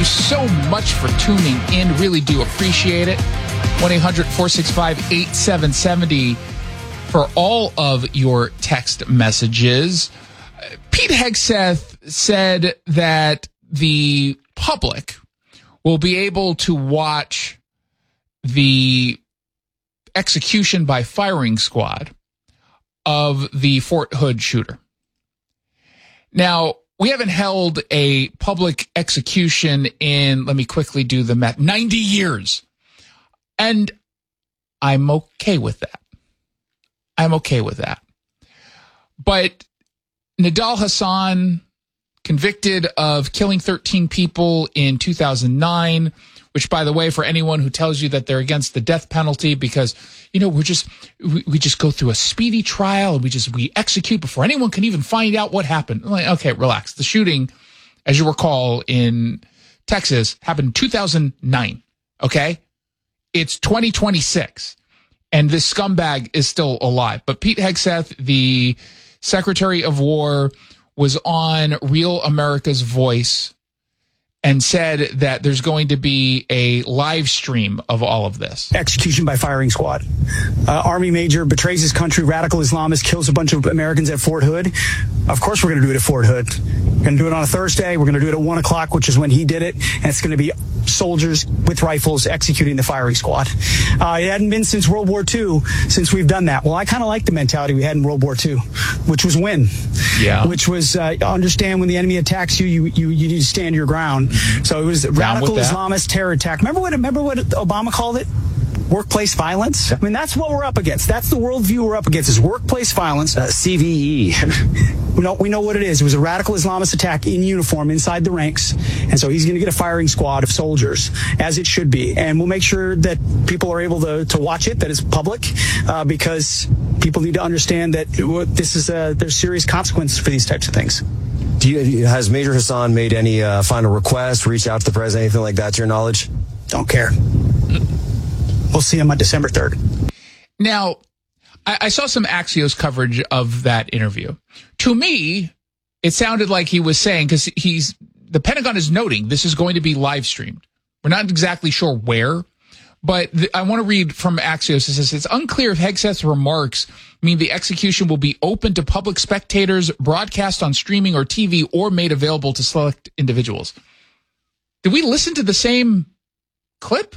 you so much for tuning in. Really do appreciate it. 1-800-465-8770 for all of your text messages. Pete Hegseth said that the public will be able to watch the execution by firing squad of the Fort Hood shooter. Now, we haven't held a public execution in, let me quickly do the math, 90 years. And I'm okay with that. I'm okay with that. But Nidal Hasan, convicted of killing 13 people in 2009, which, by the way, for anyone who tells you that they're against the death penalty because, you know, we just go through a speedy trial and we execute before anyone can even find out what happened. Like, okay, relax. The shooting, as you recall, in Texas happened in 2009. Okay? It's 2026 and this scumbag is still alive. But Pete Hegseth, the Secretary of War, was on Real America's Voice and said that there's going to be a live stream of all of this. Execution by firing squad. Army major betrays his country, radical Islamist, kills a bunch of Americans at Fort Hood. Of course we're going to do it at Fort Hood. We're going to do it on a Thursday. We're going to do it at 1 o'clock, which is when he did it. And it's going to be soldiers with rifles executing the firing squad. It hadn't been since World War II since we've done that. Well, I kind of like the mentality we had in World War II, which was win. Yeah. Which was understand when the enemy attacks you, you need to stand your ground. So it was radical Islamist terror attack. Remember what Obama called it? Workplace violence? I mean, that's what we're up against. That's the worldview we're up against, is workplace violence. CVE. We know what it is. It was a radical Islamist attack in uniform inside the ranks. And so he's going to get a firing squad of soldiers, as it should be. And we'll make sure that people are able to watch it, that it's public, because people need to understand that this is there's serious consequences for these types of things. Has Major Hasan made any final requests, reached out to the president, anything like that, to your knowledge? Don't care. We'll see him on December 3rd. Now, I saw some Axios coverage of that interview. To me, it sounded like he was saying, because the Pentagon is noting this is going to be live streamed. We're not exactly sure where, but I want to read from Axios. It says, it's unclear if Hegseth's remarks mean the execution will be open to public spectators, broadcast on streaming or TV, or made available to select individuals. Did we listen to the same clip?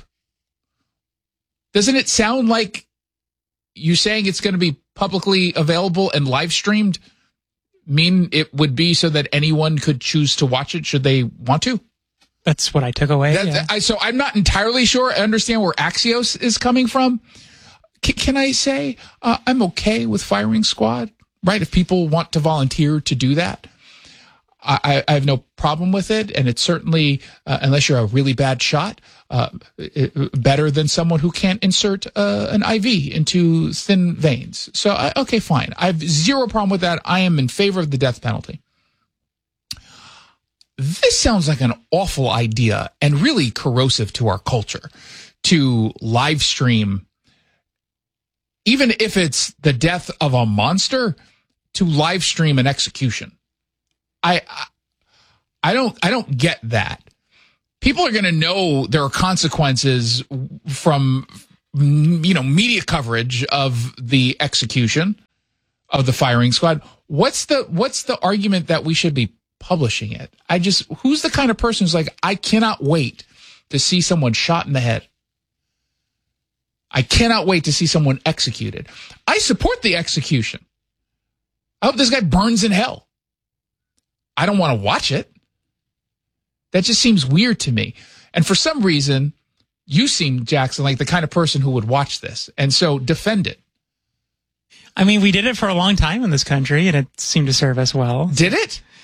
Doesn't it sound like you saying it's going to be publicly available and live streamed mean it would be so that anyone could choose to watch it should they want to? That's what I took away. So I'm not entirely sure I understand where Axios is coming from. Can I say I'm okay with firing squad, right? If people want to volunteer to do that, I have no problem with it. And it's certainly, unless you're a really bad shot, better than someone who can't insert an IV into thin veins. So, okay, fine. I have zero problem with that. I am in favor of the death penalty. This sounds like an awful idea and really corrosive to our culture to live stream, even if it's the death of a monster, to live stream an execution. I don't get that. People are going to know there are consequences from, media coverage of the execution of the firing squad. What's the argument that we should be publishing it? Who's the kind of person who's like, I cannot wait to see someone shot in the head. I cannot wait to see someone executed. I support the execution. I hope this guy burns in hell. I don't want to watch it. That just seems weird to me. And for some reason, you seem, Jackson, like the kind of person who would watch this. And so defend it. I mean, we did it for a long time in this country, and it seemed to serve us well. Did it?